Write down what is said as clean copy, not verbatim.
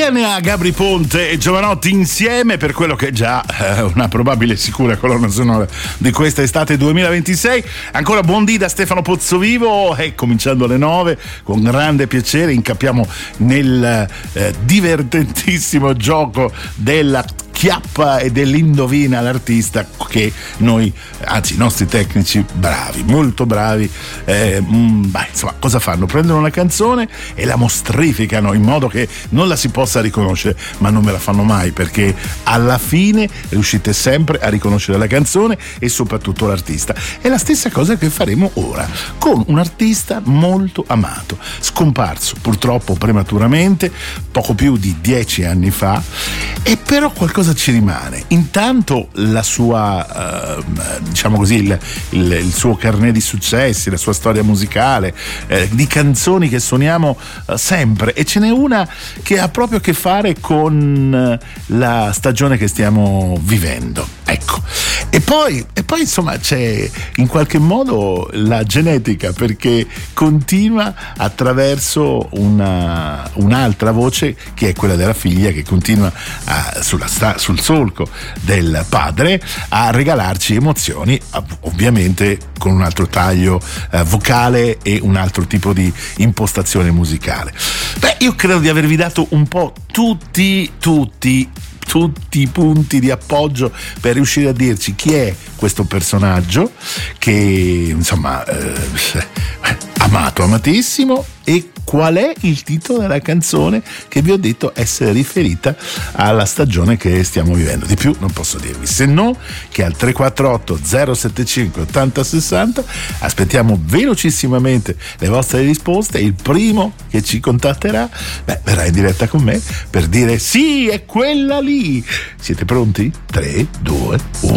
DNA, Gabry Ponte e Giovanotti insieme per quello che è già una probabile sicura colonna sonora di questa estate 2026. Ancora buon dì da Stefano Pozzovivo e cominciando alle 9 con grande piacere incappiamo nel divertentissimo gioco della chiappa e dell'indovina l'artista, che noi, anzi i nostri tecnici bravi, molto bravi, insomma, cosa fanno? Prendono una canzone e la mostrificano in modo che non la si possa riconoscere, ma non me la fanno mai, perché alla fine riuscite sempre a riconoscere la canzone e soprattutto l'artista. È la stessa cosa che faremo ora con un artista molto amato, scomparso purtroppo prematuramente poco più di 10 anni fa, e però qualcosa ci rimane. Intanto la sua diciamo così il suo carnet di successi, la sua storia musicale, di canzoni che suoniamo sempre, e ce n'è una che ha proprio a che fare con la stagione che stiamo vivendo, ecco. E poi insomma c'è in qualche modo la genetica, perché continua attraverso un'altra voce che è quella della figlia, che continua sul solco del padre a regalarci emozioni, ovviamente con un altro taglio vocale e un altro tipo di impostazione musicale. Io credo di avervi dato un po' tutti i punti di appoggio per riuscire a dirci chi è questo personaggio che insomma amato, amatissimo, e qual è il titolo della canzone che vi ho detto essere riferita alla stagione che stiamo vivendo. Di più non posso dirvi, se no che al 348 075 8060 aspettiamo velocissimamente le vostre risposte, e il primo che ci contatterà verrà in diretta con me per dire sì, è quella lì. Siete pronti? 3, 2, 1